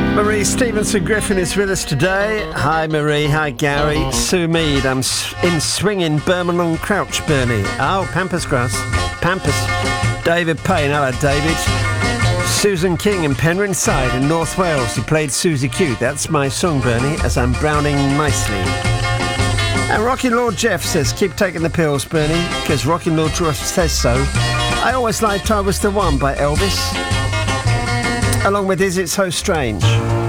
Marie Stevenson Griffin is with us today. Hi Marie, hi Gary. Sue Mead, I'm in swinging Birmingham and Crouch, Bernie. Oh, Pampas Grass. Pampas. David Payne, hello David. Susan King in Penryn Side in North Wales. He played Susie Q. That's my song, Bernie, as I'm browning nicely. And Rocky Lord Jeff says, keep taking the pills, Bernie, because Rocky Lord Jeff says so. I always liked I Was the One by Elvis, along with Is It So Strange.